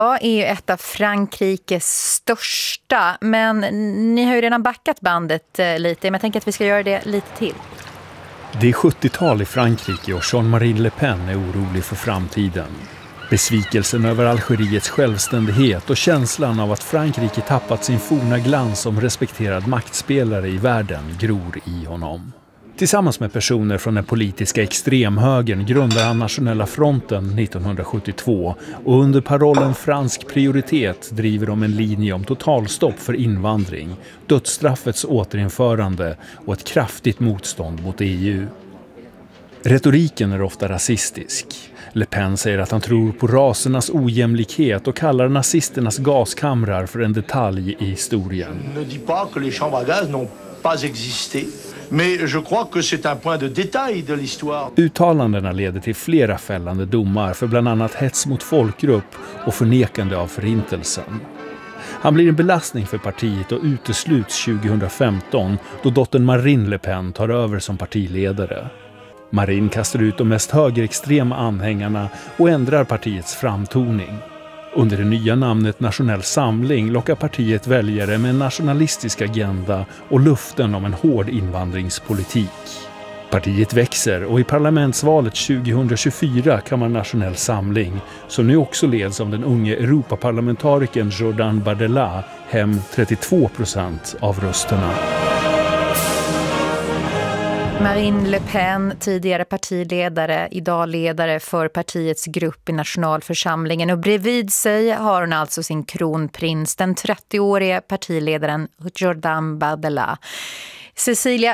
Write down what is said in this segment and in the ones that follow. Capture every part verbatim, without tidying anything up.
Ja, är ju ett av Frankrikes största, men ni har ju redan backat bandet lite, men jag tänker att vi ska göra det lite till. Det är sjuttiotal i Frankrike och Jean-Marie Le Pen är orolig för framtiden. Besvikelsen över Algeriets självständighet och känslan av att Frankrike tappat sin forna glans som respekterad maktspelare i världen gror i honom. Tillsammans med personer från den politiska extremhögern grundar han Nationella fronten nittonhundrasjuttiotvå och under parollen fransk prioritet driver de en linje om totalstopp för invandring, dödsstraffets återinförande och ett kraftigt motstånd mot E U. Retoriken är ofta rasistisk. Le Pen säger att han tror på rasernas ojämlikhet och kallar nazisternas gaskamrar för en detalj i historien. Ne dis pas que les chambres à gaz n'ont pas existé. Mais je crois que c'est un point de détail de l'histoire. Uttalandena leder till flera fällande domar för bland annat hets mot folkgrupp och förnekande av förintelsen. Han blir en belastning för partiet och utesluts tjugohundrafemton då dottern Marine Le Pen tar över som partiledare. Marine kastar ut de mest högerextrema anhängarna och ändrar partiets framtoning. Under det nya namnet Nationell samling lockar partiet väljare med en nationalistisk agenda och luften om en hård invandringspolitik. Partiet växer och i parlamentsvalet tjugohundratjugofyra kan man Nationell samling, som nu också leds av den unge Europaparlamentarikern Jordan Bardella, hem trettiotvå procent av rösterna. Marine Le Pen, tidigare partiledare, idag ledare för partiets grupp i nationalförsamlingen. Och bredvid sig har hon alltså sin kronprins, den trettioårige partiledaren Jordan Bardella. Cecilia,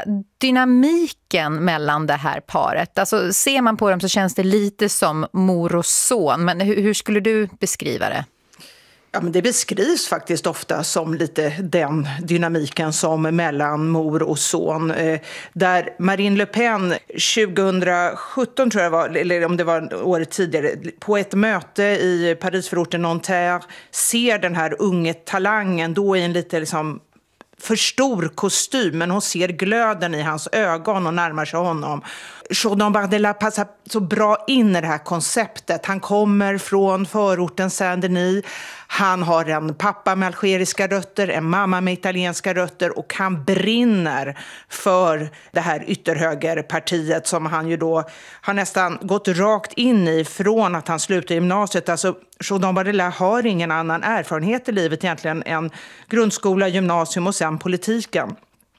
dynamiken mellan det här paret, alltså ser man på dem så känns det lite som mor och son. Men hur, hur skulle du beskriva det? Ja, men det beskrivs faktiskt ofta som lite den dynamiken som mellan mor och son. Eh, där Marine Le Pen tjugohundrasjutton tror jag var, eller om det var året tidigare, på ett möte i Parisförorten Nanterre ser den här unge talangen då i en lite liksom för stor kostym, men hon ser glöden i hans ögon och närmar sig honom. Jordan Bardella passar så bra in i det här konceptet. Han kommer från förorten Saint-Denis. Han har en pappa med algeriska rötter, en mamma med italienska rötter och han brinner för det här ytterhögerpartiet som han ju då har nästan gått rakt in i från att han slutade gymnasiet. Alltså Jordan Bardella har ingen annan erfarenhet i livet egentligen än grundskola, gymnasium och sen politiken.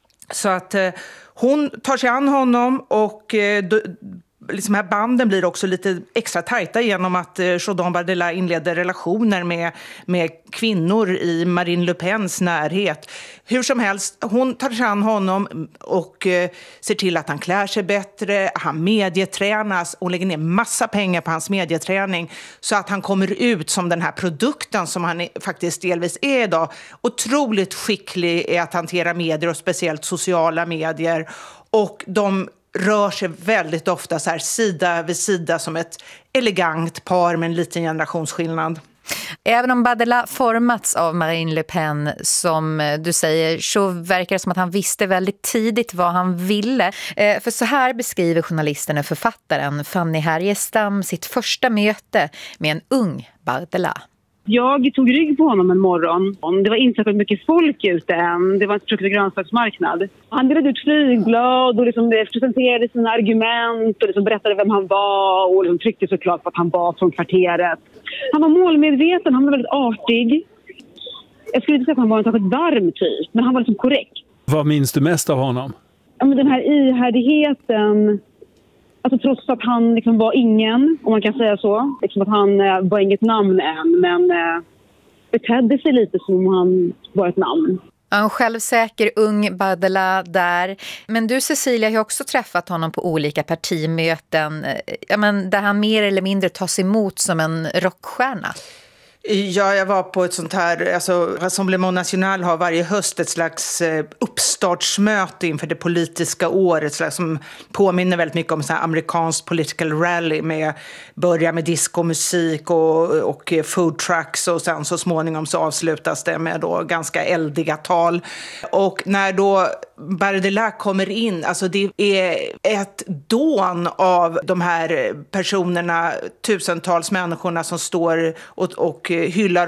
Så att eh, hon tar sig an honom och eh, d- liksom här banden blir också lite extra tajta genom att eh, Jordan Bardella inleder relationer med, med kvinnor i Marine Le Pens närhet. Hur som helst, hon tar sig an honom och eh, ser till att han klär sig bättre, han medietränas och lägger ner massa pengar på hans medieträning så att han kommer ut som den här produkten som han är, faktiskt delvis är idag. Otroligt skicklig i att hantera medier och speciellt sociala medier, och de rör sig väldigt ofta så här sida vid sida som ett elegant par med en liten generationsskillnad. Även om Bardella formats av Marine Le Pen, som du säger, så verkar det som att han visste väldigt tidigt vad han ville. Eh, för så här beskriver journalisten och författaren Fanny Härgestam sitt första möte med en ung Bardella. Jag tog rygg på honom en morgon. Det var inte så mycket folk ute än. Det var en frukt- och grönsaksmarknad. Han delade ut flygblad och liksom presenterade sina argument och liksom berättade vem han var och liksom tryckte såklart på att han var från kvarteret. Han var målmedveten, han var väldigt artig. Jag skulle inte säga att han var en särskilt varm typ, men han var liksom korrekt. Vad minns du mest av honom? Ja, men den här ihärdigheten. Alltså trots att han liksom var ingen, om man kan säga så. Liksom att han eh, var inget namn än, men eh, betedde sig lite som om han var ett namn. En självsäker ung Bardella där. Men du, Cecilia, har också träffat honom på olika partimöten. Ja, men där han mer eller mindre tas emot som en rockstjärna. Ja, jag var på ett sånt här, alltså Rassemblement National har varje höst ett slags eh, uppstartsmöte inför det politiska året, slags, som påminner väldigt mycket om så här amerikanskt political rally med börja med diskomusik och, och food trucks och sen så småningom så avslutas det med då ganska eldiga tal. Och när då Bardella kommer in, alltså det är ett dån av de här personerna, tusentals människorna som står och, och hyllar